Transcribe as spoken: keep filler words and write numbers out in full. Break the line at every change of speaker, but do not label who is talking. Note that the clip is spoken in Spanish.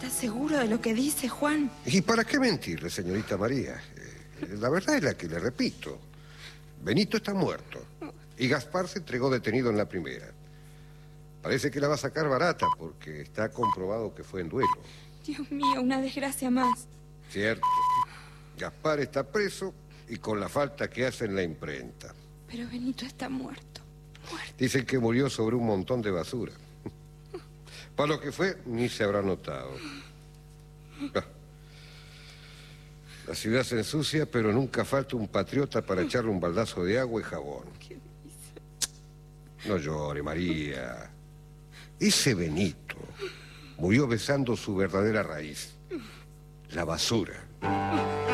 ¿Estás seguro de lo que dice, Juan?
¿Y para qué mentirle, señorita María? Eh, la verdad es la que le repito. Benito está muerto y Gaspar se entregó detenido en la primera. Parece que la va a sacar barata porque está comprobado que fue en duelo.
Dios mío, una desgracia más.
Cierto. Gaspar está preso y con la falta que hace en la imprenta.
Pero Benito está muerto. Muerto.
Dicen que murió sobre un montón de basura. Para lo que fue, ni se habrá notado. Ah. La ciudad se ensucia, pero nunca falta un patriota para echarle un baldazo de agua y jabón.
¿Qué dice?
No llore, María. Ese Benito murió besando su verdadera raíz, la basura.